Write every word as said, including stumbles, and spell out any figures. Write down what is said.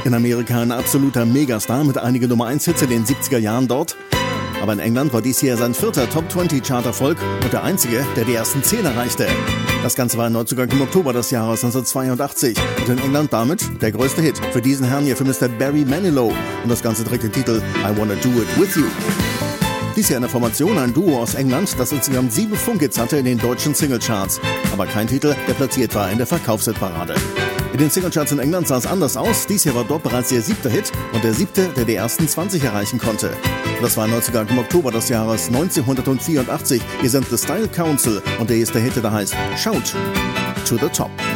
In Amerika ein absoluter Megastar mit einigen Nummer eins Hits in den siebziger Jahren dort. Aber in England war dies hier sein vierter Top zwanzig Charterfolg und der einzige, der die ersten zehn erreichte. Das Ganze war ein Neuzugang im Oktober des Jahres neunzehnhundertzweiundachtzig und in England damit der größte Hit für diesen Herrn hier, für Mister Barry Manilow. Und das Ganze trägt den Titel I Wanna Do It With You. Dies hier eine Formation, ein Duo aus England, das insgesamt sieben Funkhits hatte in den deutschen Singlecharts. Aber kein Titel, der platziert war in der Verkaufshitparade. In den Singlecharts in England sah es anders aus. Dies hier war dort bereits der siebte Hit und der siebte, der die ersten zwanzig erreichen konnte. Das war ein Neuzugang im Oktober des Jahres neunzehnhundertvierundachtzig. Wir sind The Style Council und der erste Hit, der heißt Shout to the Top.